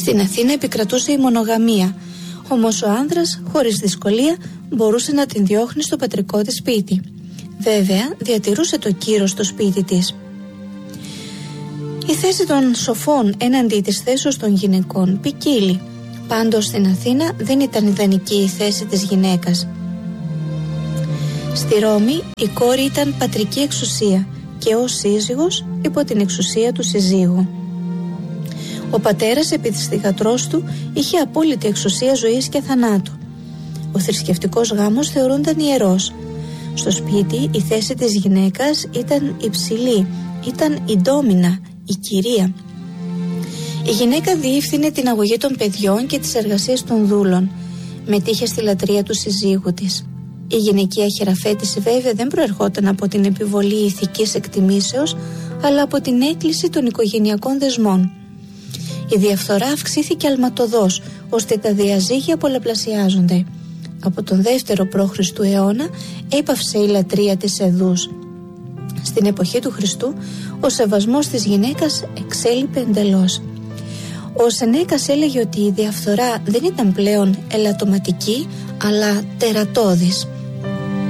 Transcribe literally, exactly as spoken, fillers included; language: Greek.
Στην Αθήνα επικρατούσε η μονογαμία, όμως ο άνδρας χωρίς δυσκολία μπορούσε να την διώχνει στο πατρικό της σπίτι. Βέβαια διατηρούσε το κύρος στο σπίτι της. Η θέση των σοφών έναντι της θέσεως των γυναικών ποικίλει. Πάντως στην Αθήνα δεν ήταν ιδανική η θέση της γυναίκας. Στη Ρώμη η κόρη ήταν πατρική εξουσία και ως σύζυγος υπό την εξουσία του συζύγου. Ο πατέρας επί της θυγατρός του είχε απόλυτη εξουσία ζωής και θανάτου. Ο θρησκευτικός γάμος θεωρούνταν ιερός. Στο σπίτι η θέση της γυναίκας ήταν υψηλή, ήταν η ντόμινα, η κυρία. Η γυναίκα διεύθυνε την αγωγή των παιδιών και τις εργασίες των δούλων. Μετήχε στη λατρεία του συζύγου της. Η γυναικεία χειραφέτηση βέβαια δεν προερχόταν από την επιβολή ηθικής εκτιμήσεως, αλλά από την έκκληση των οικογενειακών δεσμών. Η διαφθορά αυξήθηκε αλματωδώς, ώστε τα διαζύγια πολλαπλασιάζονται. Από τον δεύτερο π.Χ. αιώνα έπαυσε η λατρεία της εδούς. Στην εποχή του Χριστού ο σεβασμός της γυναίκας εξέλιπε εντελώς. Ο Σενέκας έλεγε ότι η διαφθορά δεν ήταν πλέον ελαττωματική, αλλά τερατώδης.